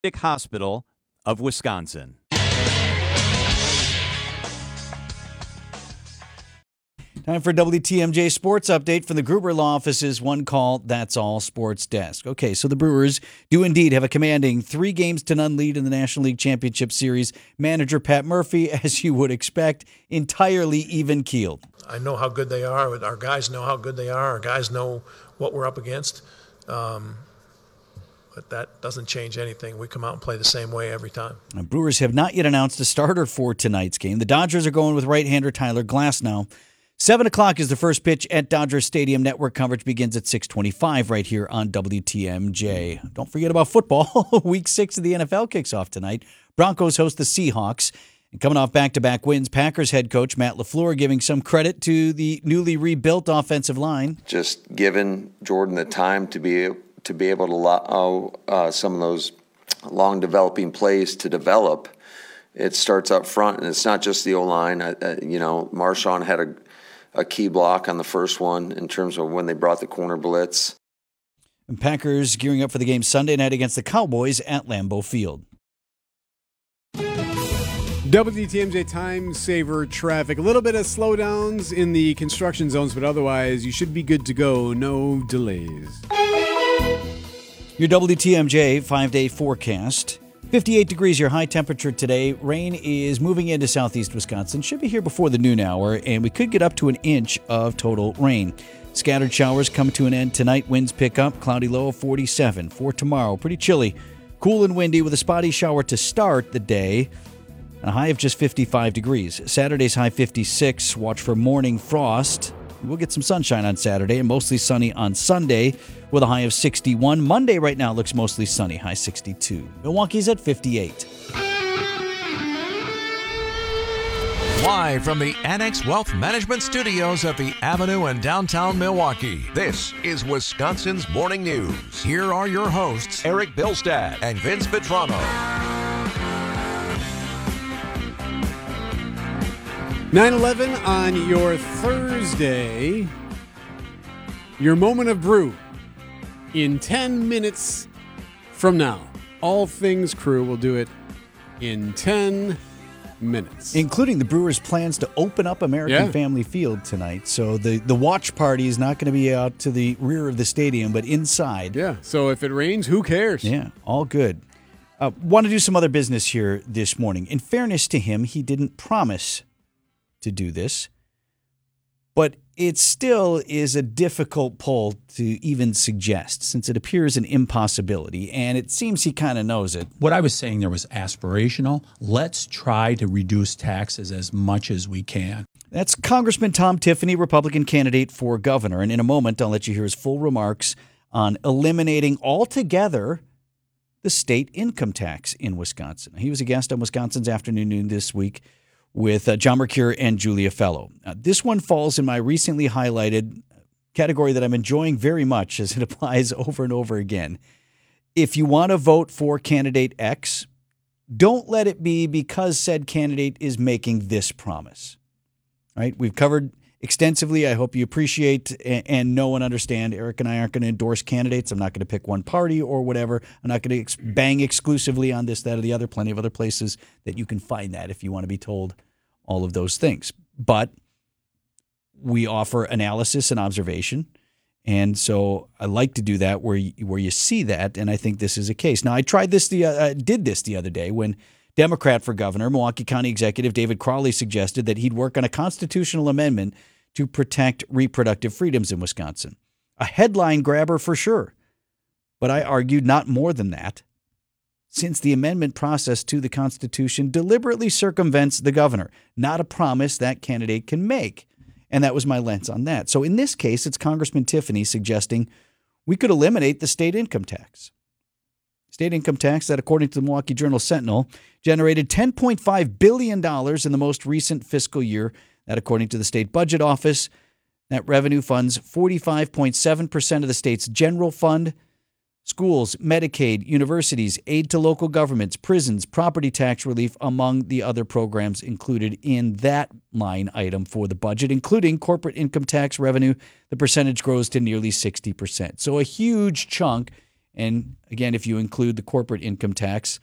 Hospital of Wisconsin. Time for WTMJ Sports Update from the Gruber Law Office's One Call, That's All Sports Desk. Okay, so the Brewers do indeed have a commanding 3-0 lead in the National League Championship Series. Manager Pat Murphy, as you would expect, entirely even-keeled. I know how good they are. Our guys know how good they are. Our guys know what we're up against. But that doesn't change anything. We come out and play the same way every time. The Brewers have not yet announced a starter for tonight's game. The Dodgers are going with right-hander Tyler Glasnow. 7 o'clock is the first pitch at Dodger Stadium. Network coverage begins at 6:25 right here on WTMJ. Don't forget about football. Week 6 of the NFL kicks off tonight. Broncos host the Seahawks. And coming off back-to-back wins, Packers head coach Matt LaFleur giving some credit to the newly rebuilt offensive line. Just giving Jordan the time to be able to allow some of those long developing plays to develop. It starts up front, and it's not just the O-line. Marshawn had a key block on the first one in terms of when they brought the corner blitz. And Packers gearing up for the game Sunday night against the Cowboys at Lambeau Field. WTMJ time saver traffic. A little bit of slowdowns in the construction zones, but otherwise you should be good to go. No delays. Your WTMJ 5-day forecast. 58 degrees, your high temperature today. Rain is moving into southeast Wisconsin. Should be here before the noon hour, and we could get up to an inch of total rain. Scattered showers come to an end tonight. Winds pick up. Cloudy low of 47. For tomorrow, pretty chilly. Cool and windy with a spotty shower to start the day. A high of just 55 degrees. Saturday's high 56. Watch for morning frost. We'll get some sunshine on Saturday and mostly sunny on Sunday with a high of 61. Monday right now looks mostly sunny, high 62. Milwaukee's at 58. Live from the Annex Wealth Management Studios at the Avenue in downtown Milwaukee, this is Wisconsin's Morning News. Here are your hosts, Eric Bilstad and Vince Vitrano. 9/11 on your Thursday. Your moment of brew in 10 minutes from now. All Things Crew will do it in 10 minutes. Including the Brewers' plans to open up American Family Field tonight. So the watch party is not going to be out to the rear of the stadium, but inside. Yeah, so if it rains, who cares? Yeah, all good. Want to do some other business here this morning. In fairness to him, he didn't promise to do this, but it still is a difficult poll to even suggest since it appears an impossibility, and it seems he kind of knows it. What I was saying there was aspirational. Let's try to reduce taxes as much as we can. That's Congressman Tom Tiffany, Republican candidate for governor, and in a moment I'll let you hear his full remarks on eliminating altogether the state income tax in Wisconsin. He was a guest on Wisconsin's Afternoon Noon this week with John Mercure and Julia Fellow. This one falls in my recently highlighted category that I'm enjoying very much as it applies over and over again. If you want to vote for candidate X, don't let it be because said candidate is making this promise. All right? We've covered extensively. I hope you appreciate and know and understand. Eric and I aren't going to endorse candidates. I'm not going to pick one party or whatever. I'm not going to bang exclusively on this, that, or the other. Plenty of other places that you can find that if you want to be told all of those things. But we offer analysis and observation. And so I like to do that where you see that, and I think this is a case. Now, I did this the other day when Democrat for governor, Milwaukee County Executive David Crowley suggested that he'd work on a constitutional amendment to protect reproductive freedoms in Wisconsin. A headline grabber for sure, but I argued not more than that, since the amendment process to the Constitution deliberately circumvents the governor, not a promise that candidate can make. And that was my lens on that. So in this case, it's Congressman Tiffany suggesting we could eliminate the state income tax. State income tax that, according to the Milwaukee Journal-Sentinel, generated $10.5 billion in the most recent fiscal year. That, according to the state budget office, that revenue funds 45.7% of the state's general fund, schools, Medicaid, universities, aid to local governments, prisons, property tax relief, among the other programs included in that line item for the budget, including corporate income tax revenue. The percentage grows to nearly 60%. So a huge chunk And again, if you include the corporate income tax,